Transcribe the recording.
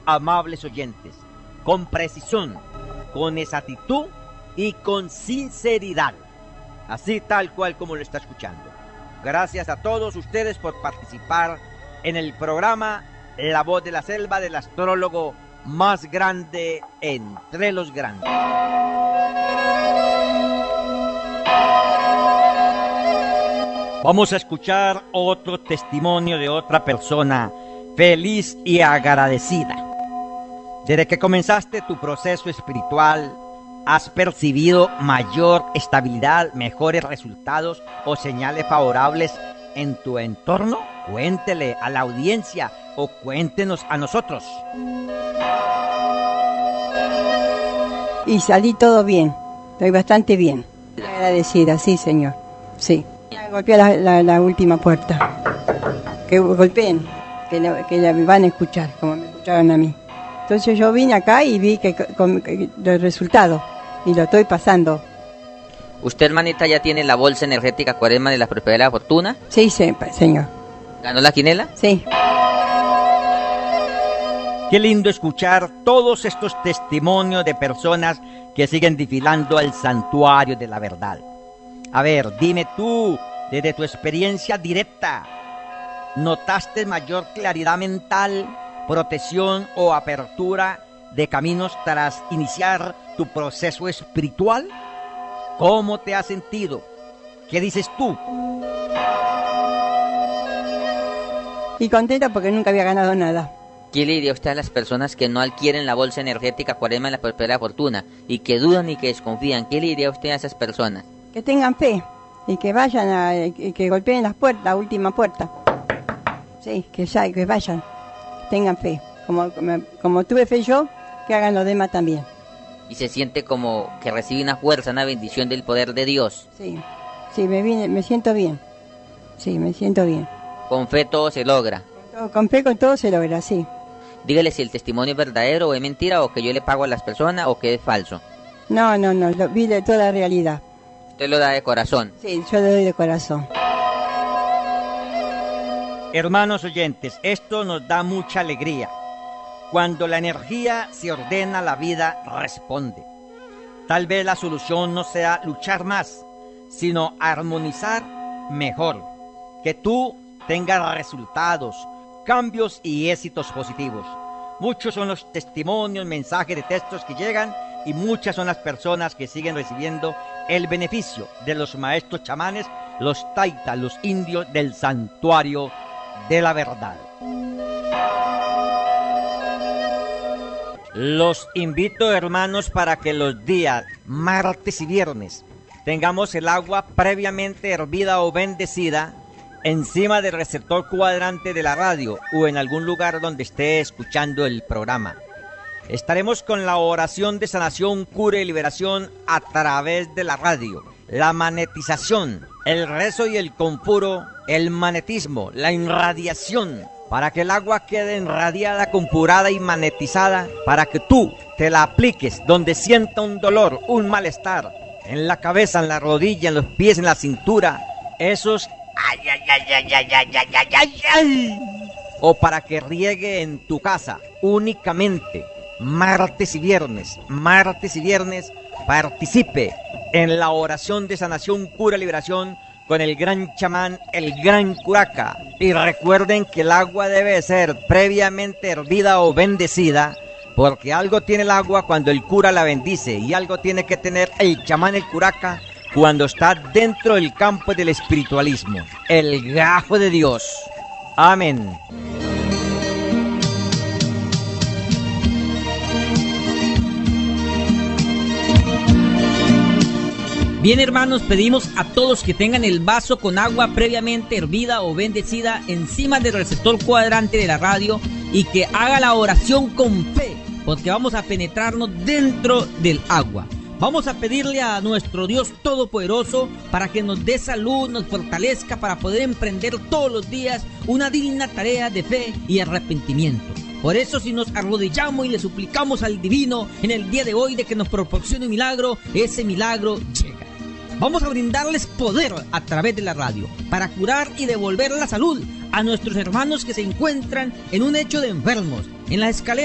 amables oyentes, con precisión, con exactitud y con sinceridad, así tal cual como lo está escuchando. Gracias a todos ustedes por participar en el programa La Voz de la Selva del astrólogo más grande entre los grandes. Vamos a escuchar otro testimonio de otra persona feliz y agradecida. Desde que comenzaste tu proceso espiritual, ¿has percibido mayor estabilidad, mejores resultados o señales favorables en tu entorno? Cuéntele a la audiencia o cuéntenos a nosotros. Y salí todo bien, estoy bastante bien. Agradecida, sí, señor, sí. Golpeé la última puerta. Que golpeen, que la van a escuchar, como me escucharon a mí. Entonces yo vine acá y vi que el resultado, y lo estoy pasando. ¿Usted, hermanita, ya tiene la bolsa energética Cuaresma de la Prosperidad y la Fortuna? Sí, señor. ¿Ganó la quinela? Sí. Qué lindo escuchar todos estos testimonios de personas que siguen desfilando al santuario de la verdad. A ver, dime tú, desde tu experiencia directa, ¿notaste mayor claridad mental, protección o apertura de caminos tras iniciar tu proceso espiritual? ¿Cómo te has sentido? ¿Qué dices tú? Y contenta porque nunca había ganado nada. ¿Qué le diría usted a las personas que no adquieren la bolsa energética Cuaresma de la Prosperidad y la Fortuna y que dudan y que desconfían? ¿Qué le diría usted a esas personas? Que tengan fe y que vayan y que golpeen las puertas, la última puerta. Sí, que vayan, que tengan fe. Como tuve fe yo, que hagan los demás también. Y se siente como que recibe una fuerza, una bendición del poder de Dios. Sí, me siento bien. Sí, me siento bien. Con fe todo se logra. Con fe con todo se logra, sí. Dígale si el testimonio es verdadero o es mentira, o que yo le pago a las personas, o que es falso. No, lo vi de toda la realidad. Usted lo da de corazón. Sí, yo lo doy de corazón. Hermanos oyentes, esto nos da mucha alegría. Cuando la energía se ordena, la vida responde. Tal vez la solución no sea luchar más, sino armonizar mejor. Que tú tengas resultados, cambios y éxitos positivos. Muchos son los testimonios, mensajes de textos que llegan y muchas son las personas que siguen recibiendo el beneficio de los maestros chamanes, los taitas, los indios del santuario de la verdad. Los invito, hermanos, para que los días martes y viernes tengamos el agua previamente hervida o bendecida encima del receptor cuadrante de la radio o en algún lugar donde esté escuchando el programa. Estaremos con la oración de sanación, cura y liberación a través de la radio, la magnetización, el rezo y el conjuro, el magnetismo, la irradiación, para que el agua quede irradiada, compurada y magnetizada, para que tú te la apliques donde sienta un dolor, un malestar, en la cabeza, en la rodilla, en los pies, en la cintura, esos ay, ay, ay, ay, ay, ay, ay, ay, ay, ay. O para que riegue en tu casa únicamente martes y viernes, participe en la oración de sanación, cura, liberación con el gran chamán, el gran curaca. Y recuerden que el agua debe ser previamente hervida o bendecida, porque algo tiene el agua cuando el cura la bendice y algo tiene que tener el chamán, el curaca, cuando está dentro del campo del espiritualismo, el gajo de Dios. Amén. Bien, hermanos, pedimos a todos que tengan el vaso con agua previamente hervida o bendecida encima del receptor cuadrante de la radio y que haga la oración con fe, porque vamos a penetrarnos dentro del agua. Vamos a pedirle a nuestro Dios Todopoderoso para que nos dé salud, nos fortalezca para poder emprender todos los días una digna tarea de fe y arrepentimiento. Por eso, si nos arrodillamos y le suplicamos al Divino en el día de hoy de que nos proporcione un milagro, ese milagro llega. Vamos a brindarles poder a través de la radio para curar y devolver la salud a nuestros hermanos que se encuentran en un hecho de enfermos, en la escalera